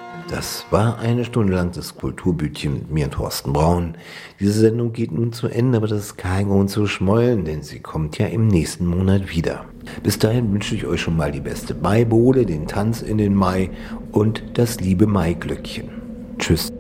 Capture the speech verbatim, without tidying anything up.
Das war eine Stunde lang das Kulturbütchen mit mir und Thorsten Braun. Diese Sendung geht nun zu Ende, aber das ist kein Grund zu schmollen, denn sie kommt ja im nächsten Monat wieder. Bis dahin wünsche ich euch schon mal die beste Maibowle, den Tanz in den Mai und das liebe Maiglöckchen. Tschüss.